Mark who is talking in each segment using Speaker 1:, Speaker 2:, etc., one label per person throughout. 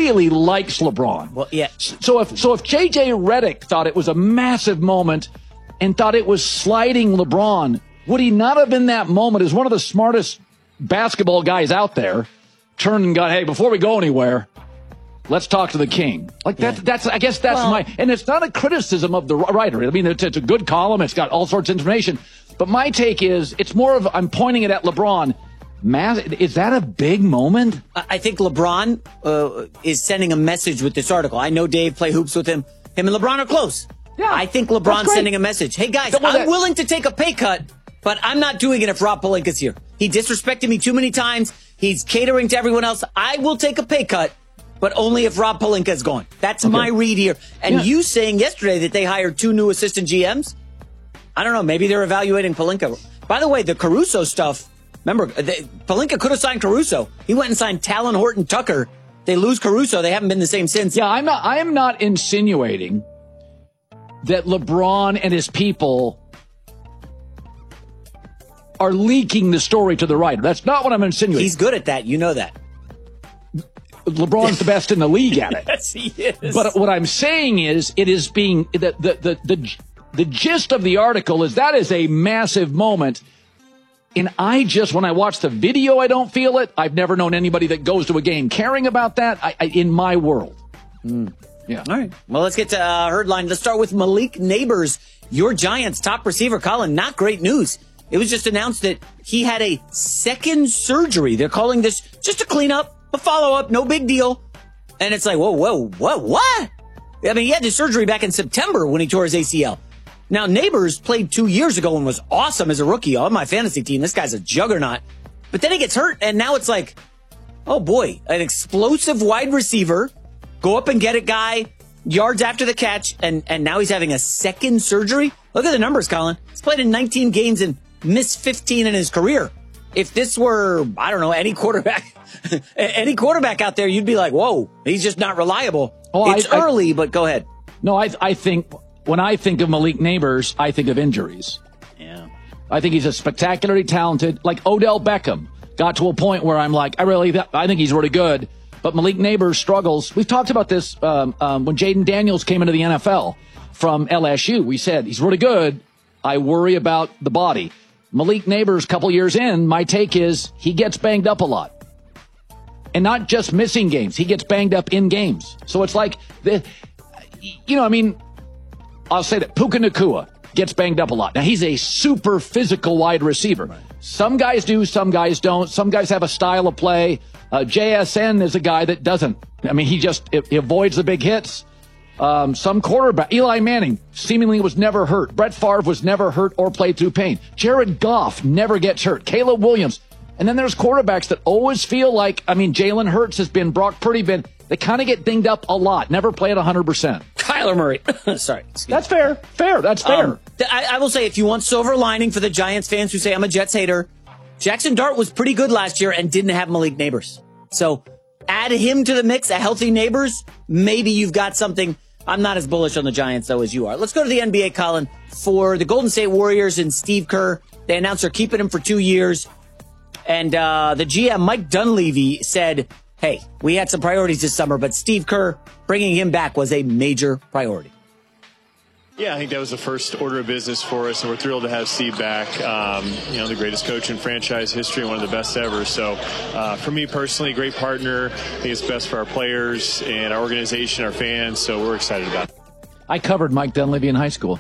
Speaker 1: really likes LeBron.
Speaker 2: Well, yeah.
Speaker 1: So if J.J. Redick thought it was a massive moment and thought it was sliding LeBron, would he not have in that moment, as one of the smartest basketball guys out there, turned and gone, hey, before we go anywhere, let's talk to the king. Like that's I guess that's and it's not a criticism of the writer. I mean, it's a good column. It's got all sorts of information. But my take is, it's more of, I'm pointing it at LeBron. Is that a big moment?
Speaker 2: I think LeBron is sending a message with this article. I know Dave, play hoops with him. Him and LeBron are close.
Speaker 1: Yeah,
Speaker 2: I think LeBron's sending a message. Hey, guys, I'm willing to take a pay cut, but I'm not doing it if Rob Pelinka's here. He disrespected me too many times. He's catering to everyone else. I will take a pay cut, but only if Rob Pelinka is gone. That's my read here. And you saying yesterday that they hired 2 new assistant GMs? I don't know. Maybe they're evaluating Pelinka. By the way, the Caruso stuff, remember, Pelinka could have signed Caruso. He went and signed Talon Horton Tucker. They lose Caruso. They haven't been the same since.
Speaker 1: Yeah, I am not insinuating that LeBron and his people are leaking the story to the writer. That's not what I'm insinuating.
Speaker 2: He's good at that. You know that.
Speaker 1: LeBron's the best in the league at it.
Speaker 2: Yes, he is.
Speaker 1: But what I'm saying is, it is being the gist of the article is that is a massive moment. And when I watch the video, I don't feel it. I've never known anybody that goes to a game caring about that in my world. Yeah.
Speaker 2: All right. Well, let's get to Herd Line. Let's start with Malik Neighbors, your Giants' top receiver. Colin, not great news. It was just announced that he had a second surgery. They're calling this just a cleanup, a follow-up, no big deal. And it's like, whoa, what? I mean, he had this surgery back in September when he tore his ACL. Now, Neighbors played 2 years ago and was awesome as a rookie on my fantasy team. This guy's a juggernaut. But then he gets hurt, and now it's like, oh boy, an explosive wide receiver, go up and get a guy yards after the catch, and now he's having a second surgery? Look at the numbers, Colin. He's played in 19 games and missed 15 in his career. If this were, I don't know, any quarterback out there, you'd be like, whoa, he's just not reliable. It's early, but go ahead.
Speaker 1: No, I think... When I think of Malik Neighbors, I think of injuries.
Speaker 2: Yeah.
Speaker 1: I think he's a spectacularly talented, like Odell Beckham, got to a point where I'm like, I think he's really good. But Malik Neighbors struggles. We've talked about this when Jaden Daniels came into the NFL from LSU. We said, he's really good. I worry about the body. Malik Neighbors, a couple years in, my take is he gets banged up a lot. And not just missing games. He gets banged up in games. So it's like, I'll say that Puka Nacua gets banged up a lot. Now, he's a super physical wide receiver. Right. Some guys do, some guys don't. Some guys have a style of play. JSN is a guy that doesn't. I mean, he avoids the big hits. Some quarterback, Eli Manning, seemingly was never hurt. Brett Favre was never hurt or played through pain. Jared Goff never gets hurt. Caleb Williams. And then there's quarterbacks that always feel like, Jalen Hurts has been, Brock Purdy been, they kind of get dinged up a lot. Never play at 100%.
Speaker 2: Kyler Murray. Sorry.
Speaker 1: That's fair. That's fair.
Speaker 2: I will say, if you want silver lining for the Giants fans who say I'm a Jets hater, Jackson Dart was pretty good last year and didn't have Malik Neighbors. So add him to the mix, a healthy Neighbors. Maybe you've got something. I'm not as bullish on the Giants, though, as you are. Let's go to the NBA, Colin. For the Golden State Warriors and Steve Kerr, they announced they're keeping him for 2 years. And the GM, Mike Dunleavy, said, hey, we had some priorities this summer, but Steve Kerr, bringing him back was a major priority.
Speaker 3: Yeah, I think that was the first order of business for us, and we're thrilled to have Steve back. The greatest coach in franchise history, one of the best ever. So for me personally, great partner. I think it's best for our players and our organization, our fans, so we're excited about it.
Speaker 1: I covered Mike Dunleavy in high school.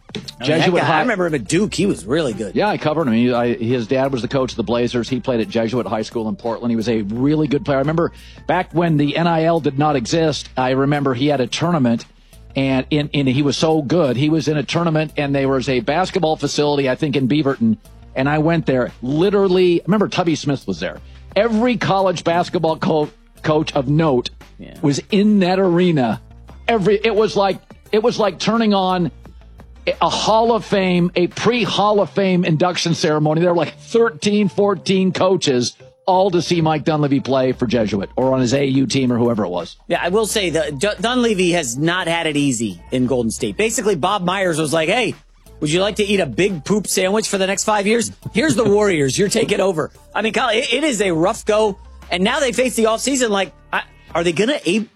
Speaker 2: I remember him at Duke. He was really good.
Speaker 1: Yeah, I covered him. His dad was the coach of the Blazers. He played at Jesuit High School in Portland. He was a really good player. I remember back when the NIL did not exist, I remember he had a tournament, and he was so good. He was in a tournament, and there was a basketball facility, I think, in Beaverton, and I went there. Literally, I remember Tubby Smith was there. Every college basketball coach of note was in that arena. It was like turning on a Hall of Fame, a pre-Hall of Fame induction ceremony. There were like 13, 14 coaches, all to see Mike Dunleavy play for Jesuit or on his AU team or whoever it was.
Speaker 2: Yeah, I will say that Dunleavy has not had it easy in Golden State. Basically, Bob Myers was like, hey, would you like to eat a big poop sandwich for the next 5 years? Here's the Warriors. You're taking over. I mean, Kyle, it is a rough go. And now they face the offseason like, are they going to